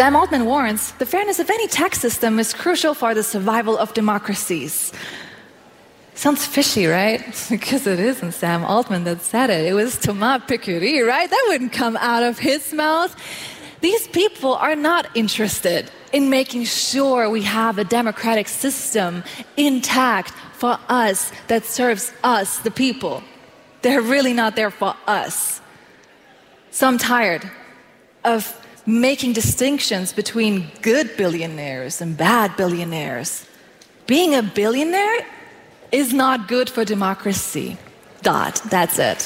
Sam Altman warns, the fairness of any tax system is crucial for the survival of democracies. Sounds fishy, right? Because it isn't Sam Altman that said it. It was Thomas Piketty, right? That wouldn't come out of his mouth. These people are not interested in making sure we have a democratic system intact for us that serves us, the people. They're really not there for us. So I'm tired of making distinctions between good billionaires and bad billionaires. Being a billionaire is not good for democracy. That's it.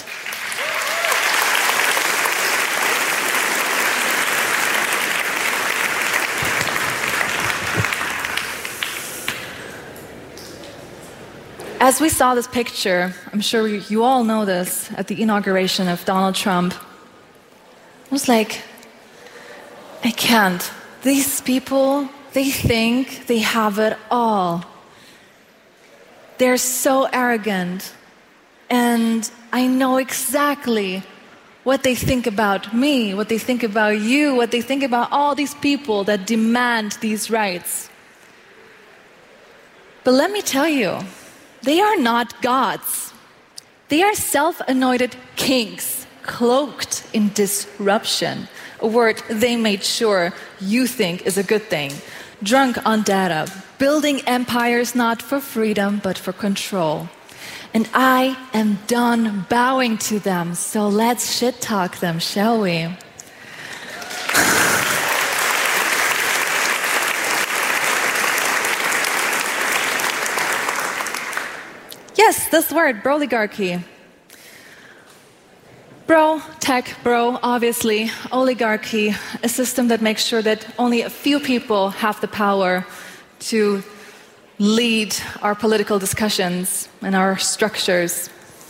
As we saw this picture, I'm sure you all know this, at the inauguration of Donald Trump, I was like, I can't. These people, they think they have it all. They're so arrogant. And I know exactly what they think about me, what they think about you, what they think about all these people that demand these rights. But let me tell you, they are not gods. They are self-anointed kings, cloaked in disruption, a word they made sure you think is a good thing, drunk on data, building empires not for freedom but for control. And I am done bowing to them, so let's shit-talk them, shall we? Yes, this word, broligarchy. Bro, tech, bro, obviously, oligarchy, a system that makes sure that only a few people have the power to lead our political discussions and our structures.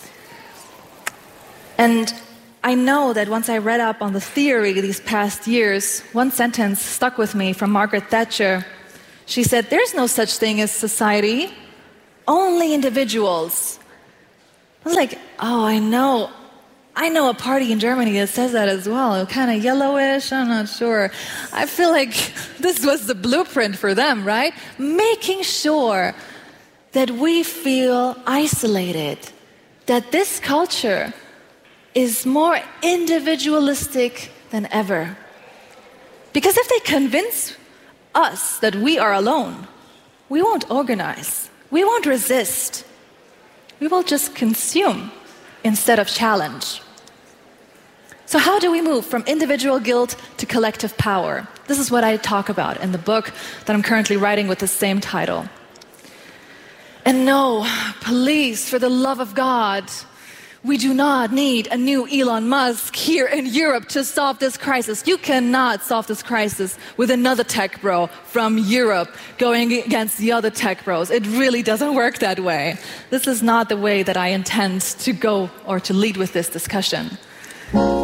And I know that once I read up on the theory these past years, one sentence stuck with me from Margaret Thatcher. She said, "There's no such thing as society, only individuals." I was like, oh, I know a party in Germany that says that as well, kind of yellowish, I'm not sure. I feel like this was the blueprint for them, right? Making sure that we feel isolated, that this culture is more individualistic than ever. Because if they convince us that we are alone, we won't organize, we won't resist, we will just consume instead of challenge. So how do we move from individual guilt to collective power? This is what I talk about in the book that I'm currently writing with the same title. And no, please, for the love of God, we do not need a new Elon Musk here in Europe to solve this crisis. You cannot solve this crisis with another tech bro from Europe going against the other tech bros. It really doesn't work that way. This is not the way that I intend to go or to lead with this discussion.